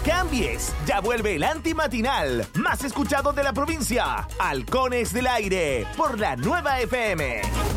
cambies. Ya vuelve el antimatinal más escuchado de la provincia. Halcones del Aire por la Nueva FM.